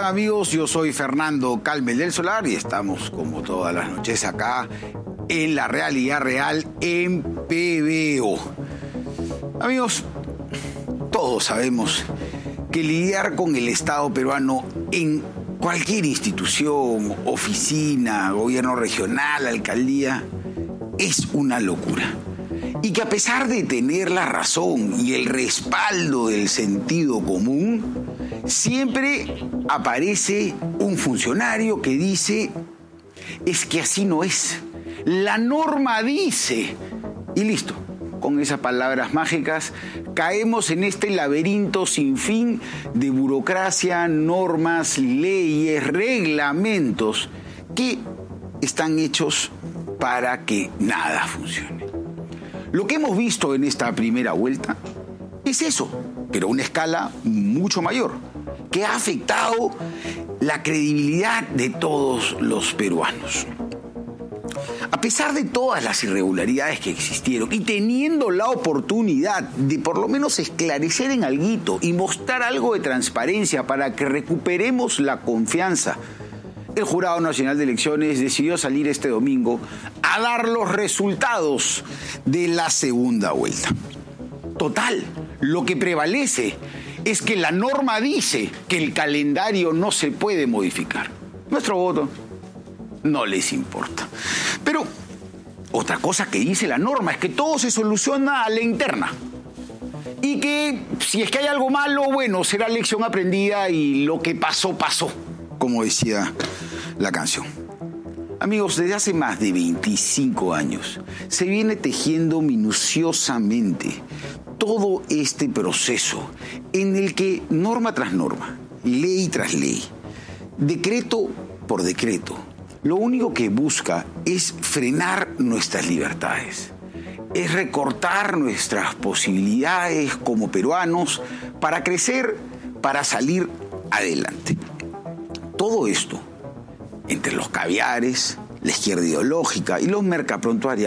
Hola amigos, yo soy Fernando Calmel del Solar y estamos como todas las noches acá en La Realidad Real en PBO. Amigos, todos sabemos que lidiar con el Estado peruano en cualquier institución, oficina, gobierno regional, alcaldía, es una locura. Y que a pesar de tener la razón y el respaldo del sentido común, siempre aparece un funcionario que dice, es que así no es, la norma dice, y listo. Con esas palabras mágicas caemos en este laberinto sin fin de burocracia, normas, leyes, reglamentos que están hechos para que nada funcione. Lo que hemos visto en esta primera vuelta es eso, pero a una escala mucho mayor, que ha afectado la credibilidad de todos los peruanos. A pesar de todas las irregularidades que existieron y teniendo la oportunidad de por lo menos esclarecer en alguito y mostrar algo de transparencia para que recuperemos la confianza, el Jurado Nacional de Elecciones decidió salir este domingo a dar los resultados de la segunda vuelta. Total, lo que prevalece es que la norma dice que el calendario no se puede modificar. Nuestro voto no les importa. Pero otra cosa que dice la norma es que todo se soluciona a la interna. Y que si es que hay algo malo, bueno, será lección aprendida y lo que pasó, pasó, como decía la canción. Amigos, desde hace más de 25 años se viene tejiendo minuciosamente todo este proceso en el que norma tras norma, ley tras ley, decreto por decreto, lo único que busca es frenar nuestras libertades, es recortar nuestras posibilidades como peruanos para crecer, para salir adelante. Todo esto, entre los caviares, la izquierda ideológica y los mercaprontuarios,